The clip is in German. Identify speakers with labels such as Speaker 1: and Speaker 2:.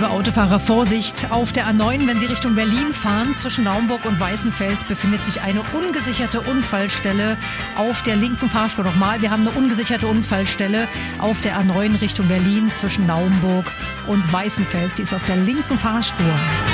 Speaker 1: Liebe Autofahrer, Vorsicht! Auf der A9, wenn Sie Richtung Berlin fahren, zwischen Naumburg und Weißenfels befindet sich eine ungesicherte Unfallstelle auf der linken Fahrspur. Nochmal, wir haben eine ungesicherte Unfallstelle auf der A9 Richtung Berlin zwischen Naumburg und Weißenfels. Die ist auf der linken Fahrspur.